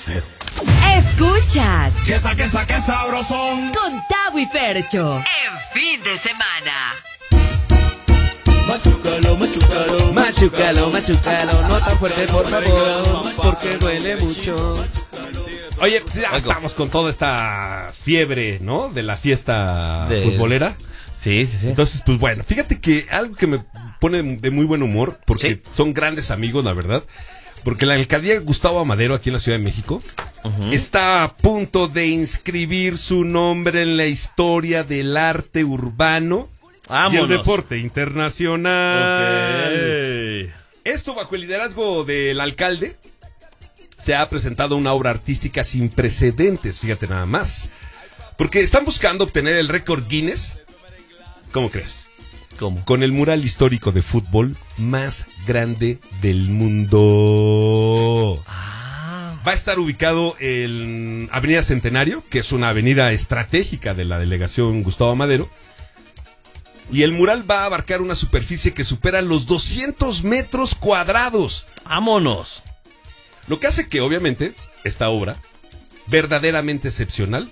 feo. Escuchas ¡Que sabrosón! con Tavo y Fercho en fin de semana. Machúcalo, machúcalo, Machúcalo, machúcalo, no tan fuerte por favor, porque duele mucho. Oye, pues ya estamos con toda esta fiebre, ¿no? De la fiesta futbolera. Sí. Entonces, pues bueno, fíjate que algo que me pone de muy buen humor, porque Sí. son grandes amigos, la verdad. Porque la alcaldía Gustavo Amadero, aquí en la Ciudad de México, está a punto de inscribir su nombre en la historia del arte urbano y el deporte internacional. Ok. Esto bajo el liderazgo del alcalde. Se ha presentado una obra artística sin precedentes, fíjate nada más. Porque están buscando obtener el récord Guinness. ¿Cómo crees? ¿Cómo? Con el mural histórico de fútbol más grande del mundo. Va a estar ubicado en Avenida Centenario, que es una avenida estratégica de la delegación Gustavo Amadero. Y el mural va a abarcar una superficie que supera los 200 metros cuadrados. ¡Vámonos! Lo que hace que, obviamente, esta obra, verdaderamente excepcional,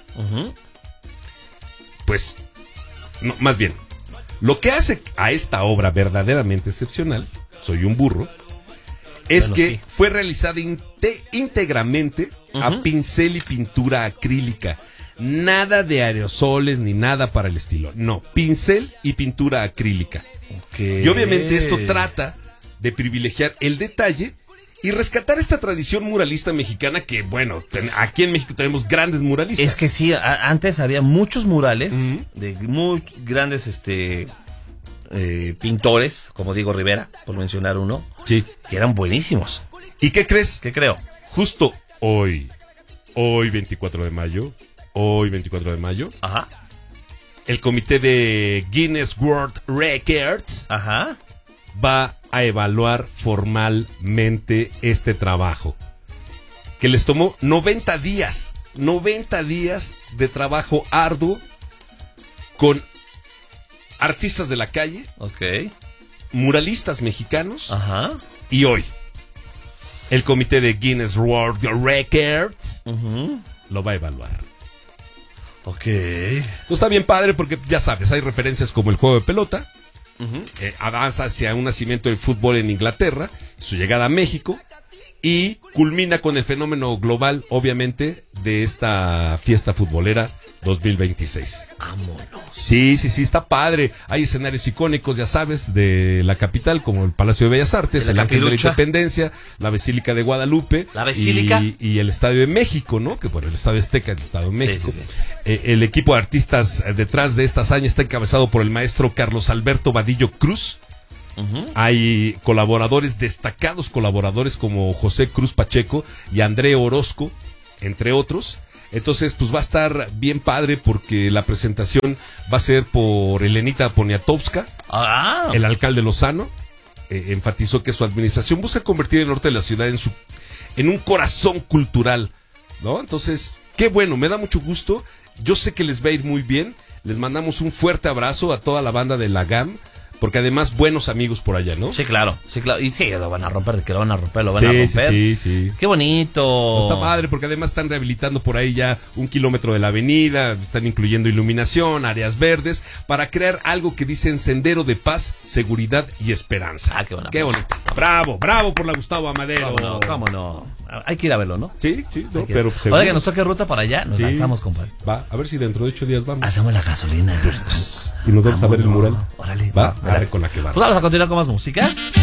pues, no, más bien, lo que hace a esta obra verdaderamente excepcional, soy un burro, es Bueno, que sí. fue realizada íntegramente a pincel y pintura acrílica. Nada de aerosoles ni nada para el estilo. No, pincel y pintura acrílica. Okay. Y obviamente esto trata de privilegiar el detalle y rescatar esta tradición muralista mexicana que, bueno, aquí en México tenemos grandes muralistas. Es que sí, antes había muchos murales de muy grandes pintores, como Diego Rivera, por mencionar uno, Sí. que eran buenísimos. ¿Y qué crees? ¿Qué creo? Justo hoy 24 de mayo, Ajá. el comité de Guinness World Records Ajá. va a evaluar formalmente este trabajo, que les tomó 90 días de trabajo arduo con artistas de la calle, Ok. muralistas mexicanos, Ajá. y hoy el comité de Guinness World Records lo va a evaluar. Ok. Pues está bien padre porque ya sabes, hay referencias como el juego de pelota, avanza hacia un nacimiento del fútbol en Inglaterra, su llegada a México, y culmina con el fenómeno global, obviamente, de esta fiesta futbolera 2026. Vámonos. Sí, está padre. Hay escenarios icónicos, ya sabes, de la capital, como el Palacio de Bellas Artes, La el Ángel de la Capirucha. Independencia, la Basílica de Guadalupe. ¿La Basílica? Y el Estadio de México, ¿no? Que bueno, el Estadio Azteca, el Estado de México. Sí. El equipo de artistas detrás de esta hazaña está encabezado por el maestro Carlos Alberto Vadillo Cruz. Hay destacados colaboradores como José Cruz Pacheco y André Orozco, entre otros. Entonces, pues va a estar bien padre porque la presentación va a ser por Elenita Poniatowska, el alcalde Lozano. Enfatizó que su administración busca convertir el norte de la ciudad en un corazón cultural, ¿no? Entonces, qué bueno, me da mucho gusto. Yo sé que les va a ir muy bien. Les mandamos un fuerte abrazo a toda la banda de la GAM, porque además buenos amigos por allá, ¿no? Sí, claro. Y sí, lo van a romper, lo van a romper. Sí. Qué bonito. Está padre, porque además están rehabilitando por ahí ya 1 kilómetro de la avenida, están incluyendo iluminación, áreas verdes, para crear algo que dicen sendero de paz, seguridad y esperanza. Ah, qué buena. Qué bonito. Bravo por la Gustavo Amadero. ¿Cómo no? Hay que ir a verlo, ¿no? Sí, no, pero pues, Ahora que nos toque ruta para allá, nos Sí. lanzamos, compadre. Va, a ver si dentro de 8 días vamos. Hacemos la gasolina. Y nos vamos a ver el Vámonos. mural. Órale. Va, a ver con la que va. Pues vamos a continuar con más música.